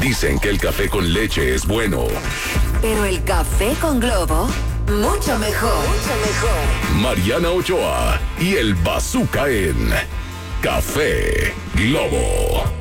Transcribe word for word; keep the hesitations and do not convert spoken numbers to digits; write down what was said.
Dicen que el café con leche es bueno. Pero el café con Globo, mucho mejor. Mucho mejor. Mariana Ochoa y el Bazooka en Café Globo.